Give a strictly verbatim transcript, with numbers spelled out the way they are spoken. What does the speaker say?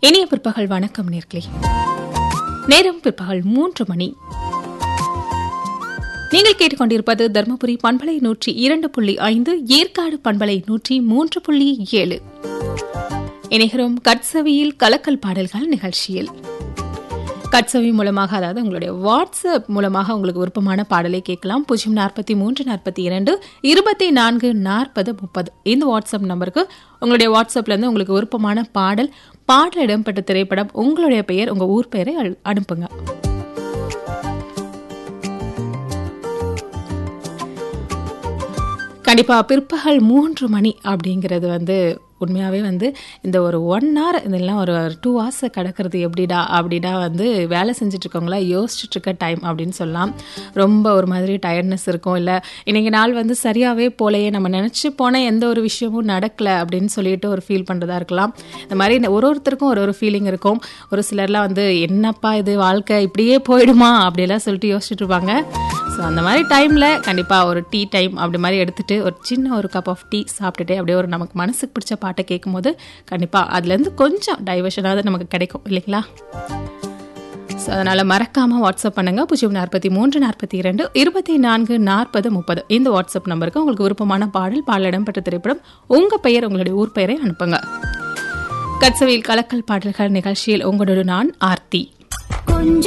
இனிய பிற்பகல் வணக்கம் நேர்களே. நேரம் பிற்பகல் மூன்று மணி. நீங்கள் கேட்டுக்கொண்டிருப்பது தர்மபுரி பண்பலை நூற்றி இரண்டு புள்ளி ஐந்து, ஏற்காடு பண்பலை நூற்றி மூன்று புள்ளி ஏழு. இணைகிறோம் கட்சவியில் கலக்கல் பாடல்கள் நிகழ்ச்சியில். கட்சவி மூலமாக, அதாவது உங்களுடைய வாட்ஸ்அப் மூலமாக உங்களுக்கு விருப்பமான பாடலை கேட்கலாம். பூஜ்ஜியம் நாற்பத்தி மூன்று நாற்பத்தி இரண்டு இருபத்தி நான்கு நாற்பது முப்பது இந்த வாட்ஸ்அப் நம்பருக்கு உங்களுடைய வாட்ஸ்அப்ல இருந்து உங்களுக்கு விருப்பமான பாடல், பாடல் இடம்பெற்ற திரைப்படம், உங்களுடைய பெயர், உங்க ஊர் பெயரை அனுப்புங்க. கண்டிப்பா பிற்பகல் மூன்று மணி அப்படிங்கிறது வந்து உண்மையாகவே வந்து இந்த ஒரு ஒன் ஹவர் இதெல்லாம் ஒரு டூ ஹவர்ஸ் கிடக்கிறது எப்படிடா அப்படின்னா வந்து வேலை செஞ்சுட்டு இருக்கவங்களா யோசிச்சுட்டு இருக்க டைம் அப்படின்னு சொல்லலாம். ரொம்ப ஒரு மாதிரி டயர்ட்னஸ் இருக்கும். இல்லை இன்னைக்கு நாள் வந்து சரியாகவே போலையே, நம்ம நினச்சி போன எந்த ஒரு விஷயமும் நடக்கலை அப்படின்னு சொல்லிட்டு ஒரு ஃபீல் பண்ணுறதா இருக்கலாம். இந்த மாதிரி ஒரு ஒருத்தருக்கும் ஒரு ஒரு ஃபீலிங் இருக்கும். ஒரு சிலர்லாம் வந்து என்னப்பா இது வாழ்க்கை இப்படியே போயிடுமா அப்படிலாம் சொல்லிட்டு யோசிச்சுட்டு இருப்பாங்க. ஸோ அந்த மாதிரி டைமில் கண்டிப்பாக ஒரு டீ டைம் அப்படி மாதிரி எடுத்துகிட்டு ஒரு சின்ன ஒரு கப் ஆஃப் டீ சாப்பிட்டுட்டு அப்படியே ஒரு நமக்கு மனசுக்கு பிடிச்ச பாட்டை கேட்கும்போது கண்டிப்பாக அதுலேருந்து கொஞ்சம் டைவர்ஷனாவது நமக்கு கிடைக்கும் இல்லைங்களா? ஸோ அதனால் மறக்காமல் வாட்ஸ்அப் பண்ணுங்கள். பூஜ்ஜியம் நாற்பத்தி மூன்று நாற்பத்தி இரண்டு இருபத்தி நான்கு நாற்பது முப்பது இந்த வாட்ஸ்அப் நம்பருக்கு உங்களுக்கு விருப்பமான பாடல், பாடல் இடம்பெற்ற திரைப்படம், உங்கள் பெயர், உங்களுடைய ஊர் பெயரை அனுப்புங்க. கட்சவியில் கலக்கல் பாடல்கள் நிகழ்ச்சியில் உங்களோட நான் ஆர்த்தி.